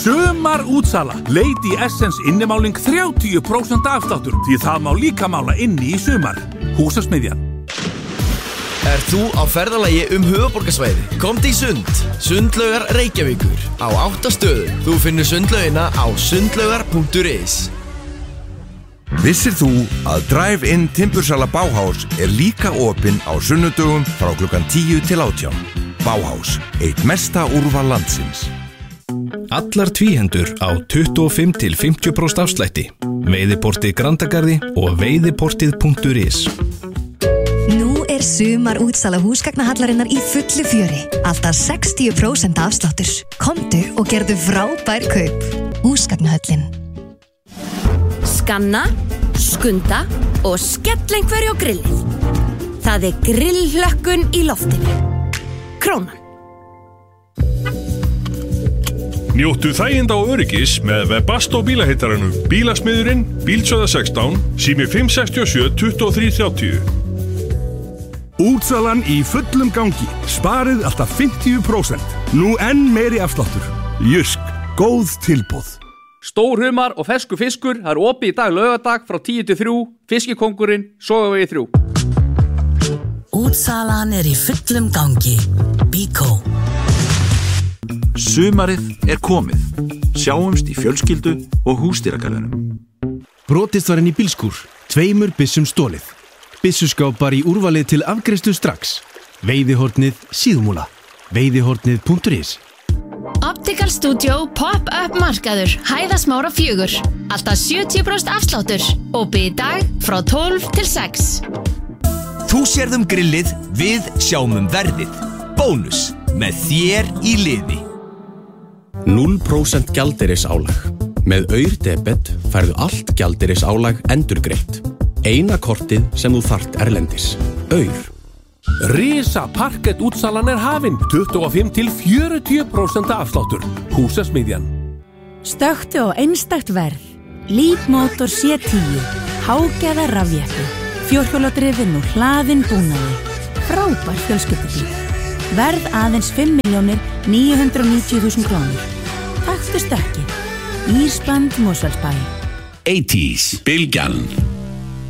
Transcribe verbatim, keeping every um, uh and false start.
Sumar útsala. Lady Essence innimáling þrjátíu prósent afsláttur því það má líka mála inni í sumar. Húsasmiðjan. Er þú á ferðalagi um höfuðborgarsvæði? Komdu í Sund. Sundlaugar Reykjavíkur. Á átta stöðum. Þú finnur sundlaugina á sundlaugar punktur is. Vissir þú að Drive-In Timbursala Bauhaus er líka opinn á sunnudögum frá klukkan tíu til átján. Bauhaus, eitt mesta úrval landsins. Allar tvíhendur á tuttugu og fimm til fimmtíu prósent afslætti. Veiðiportið Grandagarði og veiðiportið punktur is. Nú er sumar útsala húsgagnahallarinnar í fullu fjöri. Alltaf sextíu prósent afsláttur. Komdu og gerðu frábær kaup. Húsgagnahöllin. Skanna, skunda og skell einhverju á grillið. Það er grillhlökkun í loftinu. Krónan. Njóttu þæginda og öryggis með Webasto bílaheitaranum. Bílasmiðurinn, Bílsöða sextán, sími fimm sex sjö, tuttugu og þrjú þrjátíu. Útsalan í fullum gangi. Sparið alltaf fimmtíu prósent. Nú enn meiri afsláttur. Jysk, góð tilboð. Stór humar og fersku fiskur, það er opið í dag laugardag frá tíu til þrjú, Fiskikóngurinn, Sogavegi þrjú. Útsalan er í fullum gangi. Bíkó. Sumarið er komið. Sjáumst í fjölskyldu og húsdýragarðinum. Brotist var inn í bílskúr, tveimur byssum stolið. Byssuskápar í úrvalið til afgreiðslu strax. Veiðihornið síðumúla. Veiðihornið punktur is. Optical Studio Pop-up markaður Hæðasmára fjögur. Alltaf sjötíu prósent afsláttur. Opið í dag frá tólf til sex. Þú sérð um grillið, við sjáum um verðið. Bónus með þér í liði. núll prósent gjaldeyrisálag. Með Aur-debet færðu allt gjaldeyrisálag endurgreitt. Eina kortið sem þú þarft erlendis. Aur. Risa parkett útsalan er hafin. tuttugu og fimm til fjörutíu prósent afsláttur. Húsasmiðjan. Stökktu á einstakt verð. Leap Motor C tíu. Hágæða rafjeppi. Fjórhjóladrifinn og hlaðinn búnaði. Frábær fjölskyldubíl. Verð aðeins fimm milljónir níu hundruð og níutíu þúsund krónur. Taktu stökkið. Ísband Mosfellsbæ. eighties, Bylgjan.